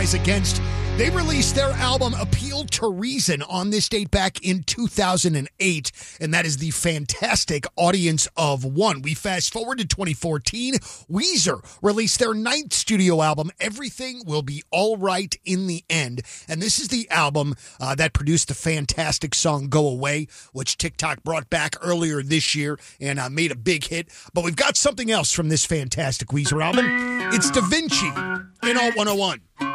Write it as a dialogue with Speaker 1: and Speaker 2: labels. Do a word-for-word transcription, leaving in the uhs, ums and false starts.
Speaker 1: Rise Against. They released their album Appeal to Reason on this date back in two thousand eight, and that is the fantastic Audience of One. We fast forward to twenty fourteen. Weezer released their ninth studio album, Everything Will Be All Right in the End, and this is the album uh, that produced the fantastic song Go Away, which TikTok brought back earlier this year and uh, made a big hit. But we've got something else from this fantastic Weezer album. It's Da Vinci in Alt one oh one.